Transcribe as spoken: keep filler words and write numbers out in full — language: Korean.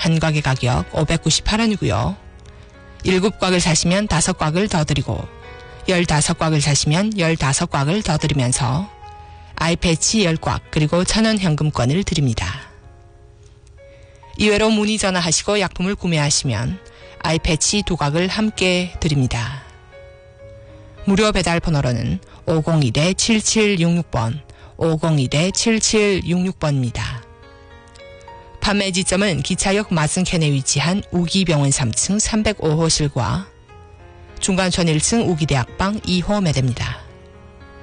한 곽의 가격 오백구십팔 원이고요. 일곱 곽을 사시면 다섯 곽을 더 드리고 열다섯 곽을 사시면 열다섯 곽을 더 드리면서 아이패치 열 곽 그리고 천원 현금권을 드립니다. 이외로 문의 전화하시고 약품을 구매하시면 아이패치 두 곽을 함께 드립니다. 무료 배달 번호로는 오공일 칠칠육육 번, 오공일 칠칠육육 번입니다. 판매 지점은 기차역 마승캔에 위치한 우기병원 삼 층 삼백오 호실과 중간촌 일 층 우기대학방 이 호 매대입니다.